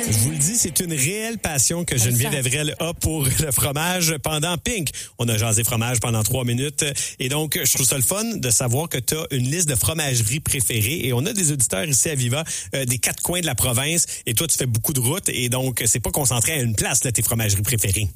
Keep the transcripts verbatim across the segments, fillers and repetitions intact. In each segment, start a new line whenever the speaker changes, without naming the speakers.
Je vous le dis, c'est une réelle passion que Geneviève Evrel a pour le fromage pendant Pink. On a jasé fromage pendant trois minutes. Et donc, je trouve ça le fun de savoir que tu as une liste de fromageries préférées. Et on a des auditeurs ici à Viva, euh, des quatre coins de la province. Et toi, tu fais beaucoup de routes. Et donc, c'est pas concentré à une place, là, tes fromageries préférées.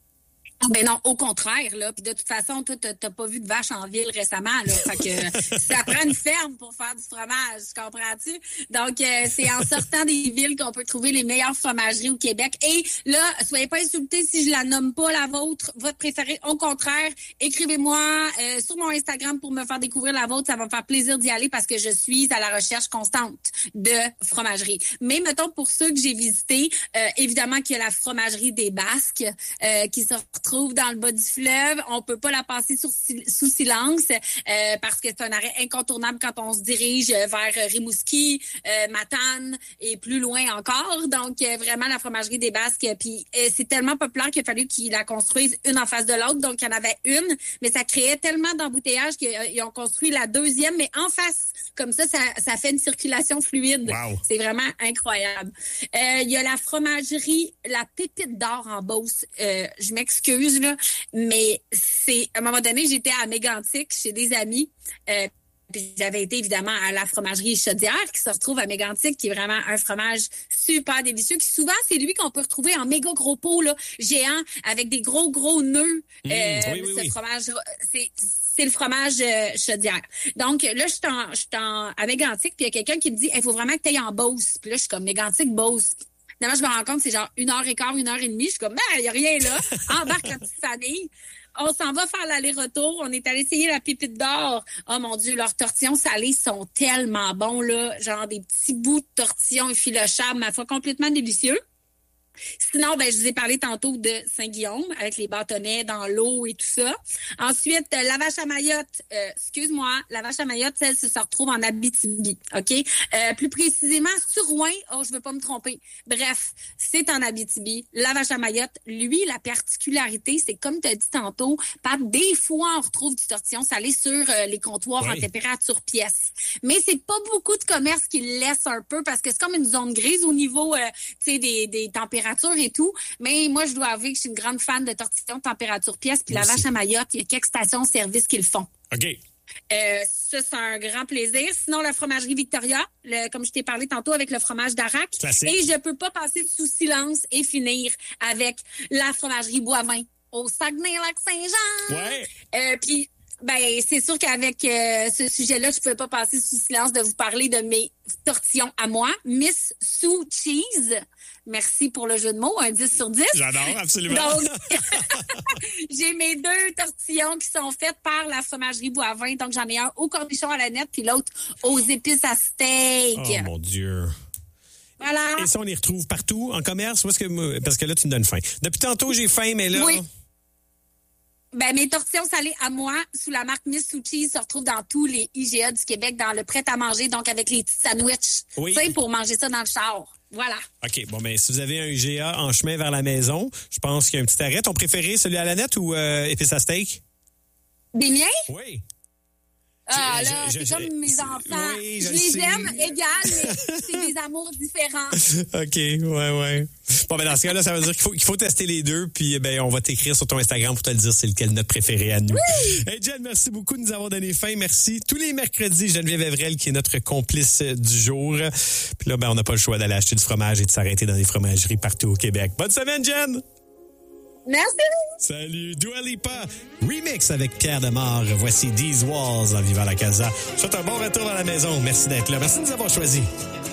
Ben non, au contraire, là. Puis de toute façon, toi, t'as, t'as pas vu de vache en ville récemment, là. Fait que ça prend une ferme pour faire du fromage, comprends-tu? Donc, euh, c'est en sortant des villes qu'on peut trouver les meilleures fromageries au Québec. Et là, soyez pas insultés si je la nomme pas la vôtre, votre préférée. Au contraire, écrivez-moi euh, sur mon Instagram pour me faire découvrir la vôtre. Ça va me faire plaisir d'y aller parce que je suis à la recherche constante de fromagerie. Mais mettons, pour ceux que j'ai visités, euh, évidemment qu'il y a la fromagerie des Basques euh, qui se retrouve dans le bas du fleuve. On peut pas la passer sur, sous silence euh, parce que c'est un arrêt incontournable quand on se dirige vers Rimouski, euh, Matane et plus loin encore. Donc, euh, vraiment, la fromagerie des Basques. Puis, euh, c'est tellement populaire qu'il a fallu qu'ils la construisent une en face de l'autre. Donc, il y en avait une, mais ça créait tellement d'embouteillages qu'ils ont construit la deuxième, mais en face. Comme ça, ça, ça fait une circulation fluide.
Wow.
C'est vraiment incroyable. Euh, il y a la fromagerie, la Pépite d'Or en Beauce. Euh, je m'excuse, là, mais c'est à un moment donné, j'étais à Mégantic chez des amis. Euh, Puis j'avais été évidemment à la fromagerie Chaudière qui se retrouve à Mégantic, qui est vraiment un fromage super délicieux. Qui souvent, c'est lui qu'on peut retrouver en méga gros pot là, géant avec des gros, gros nœuds.
Mmh,
euh,
oui, oui,
ce
oui.
fromage, c'est... C'est le fromage euh, Chaudière. Donc, là, je suis en, je suis en, à Mégantic, puis il y a quelqu'un qui me dit, il faut vraiment que tu ailles en Beauce. Puis là, je suis comme Mégantic, Beauce. Finalement, je me rends compte que c'est genre une heure et quart, une heure et demie. Je suis comme, ben, il n'y a rien là. Embarque la petite famille. On s'en va faire l'aller-retour. On est allé essayer la Pépite d'Or. Oh mon Dieu, leurs tortillons salés sont tellement bons, là. Genre des petits bouts de tortillons effilochables, ma foi, complètement délicieux. Sinon, ben, je vous ai parlé tantôt de Saint-Guillaume avec les bâtonnets dans l'eau et tout ça. Ensuite, euh, la vache à Mayotte, euh, excuse-moi, la vache à Mayotte, celle se retrouve en Abitibi, OK? Euh, plus précisément, sur Rouen, oh, je veux pas me tromper. Bref, c'est en Abitibi. La vache à Mayotte, lui, la particularité, c'est comme tu as dit tantôt, Pat, des fois, on retrouve du tortillon salé sur euh, les comptoirs
oui.
en température pièce. Mais c'est pas beaucoup de commerces qui le laissent un peu parce que c'est comme une zone grise au niveau, euh, tu sais, des, des températures et tout, mais moi, je dois avouer que je suis une grande fan de tortillons température pièce, puis la vache à Mayotte, il y a quelques stations-service qui le font.
OK.
Euh, ça, c'est un grand plaisir. Sinon, la fromagerie Victoria, le, comme je t'ai parlé tantôt avec le fromage d'Arac.
Classique.
Et je peux pas passer sous silence et finir avec la fromagerie Boivin au Saguenay-Lac-Saint-Jean.
Ouais.
Euh, puis, ben, c'est sûr qu'avec euh, ce sujet-là, je ne pouvais pas passer sous silence de vous parler de mes tortillons à moi, Miss Sue Cheese. Merci pour le jeu de mots, un dix sur dix.
J'adore, absolument.
Donc, j'ai mes deux tortillons qui sont faits par la fromagerie Boivin. Donc, j'en ai un au cornichon à la nette, puis l'autre aux épices à steak.
Oh, mon Dieu.
Voilà.
Et ça, on les retrouve partout, en commerce? Où est-ce que, parce que là, tu me donnes faim. Depuis tantôt, j'ai faim, mais là...
Oui. Ben, mes tortillons salés à moi, sous la marque Miss Sue Cheese, se retrouvent dans tous les I G A du Québec, dans le prêt-à-manger, donc avec les petits sandwichs.
Oui.
Tu sais, pour manger ça dans le char. Voilà.
OK, bon, ben si vous avez un I G A en chemin vers la maison, je pense qu'il y a un petit arrêt. Ton préféré, celui à la nette ou euh, épices à steak?
Des miens?
Oui.
Ah,
Je-
là,
je-
c'est
je-
comme mes
c'est-
enfants.
oui,
je
je
les
sais.
aime égal, mais c'est des amours différents.
OK, ouais, ouais. Bon, ben dans ce cas-là, ça veut dire qu'il faut, qu'il faut tester les deux, puis ben on va t'écrire sur ton Instagram pour te le dire c'est lequel notre préféré à nous.
Oui!
Hey Jen, merci beaucoup de nous avoir donné faim. Merci. Tous les mercredis, Geneviève Evrel qui est notre complice du jour. Puis là, ben on n'a pas le choix d'aller acheter du fromage et de s'arrêter dans des fromageries partout au Québec. Bonne semaine, Jen!
Merci.
Salut, Dua Lipa, remix avec Pierre Demar. Voici These Walls en Viva la Casa. Je vous souhaite un bon retour à la maison. Merci d'être là. Merci de nous avoir choisis.